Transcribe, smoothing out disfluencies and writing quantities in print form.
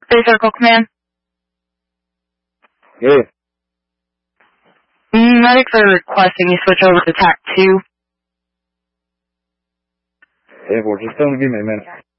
Base Circle Command. Yeah. Medics are requesting you switch over to TAC 2. Yeah, boy, just tell them to give me a minute.